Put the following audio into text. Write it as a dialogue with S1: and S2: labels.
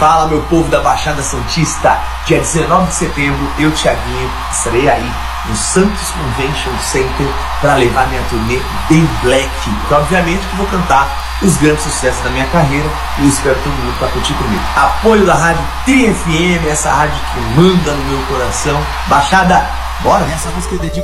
S1: fala, meu povo da Baixada Santista. Dia 19 de setembro, eu, Thiaguinho, estarei aí no Santos Convention Center para levar minha turnê bem black. E obviamente que vou cantar os grandes sucessos da minha carreira e espero todo mundo para curtir comigo. Apoio da Rádio Tri FM, essa rádio que manda no meu coração. Baixada, bora! Essa música eu dedico